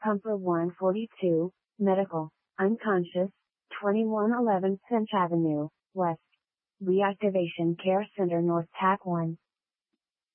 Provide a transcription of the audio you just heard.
Pumper 142, Medical, unconscious, 2111 Finch Avenue, West. Reactivation Care Center North TAC 1.